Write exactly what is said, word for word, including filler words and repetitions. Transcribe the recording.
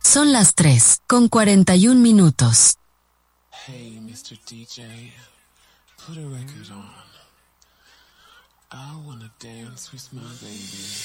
Son las tres, con cuarenta y un minutos. Hey, mister D J, put a record on. I wanna dance with my baby.